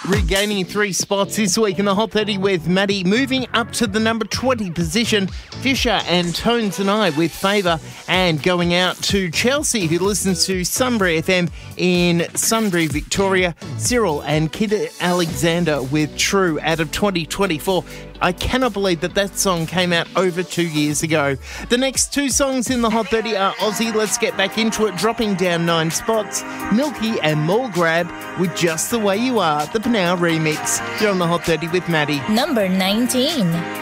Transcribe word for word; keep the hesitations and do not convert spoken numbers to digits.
Regaining three spots this week in the Hot thirty with Maddie. Moving up to the number twenty position, Fisher and Tones and I with Favour. And going out to Chelsea, who listens to Sunbury F M in Sunbury, Victoria. Cyril and Kid Alexander with True out of twenty twenty-four. I cannot believe that that song came out over two years ago. The next two songs in the Hot thirty are Aussie. Let's get back into it, dropping down nine spots. Milky and Mall Grab with Just the Way You Are, the Panow remix. You're on the Hot thirty with Maddie. Number nineteen.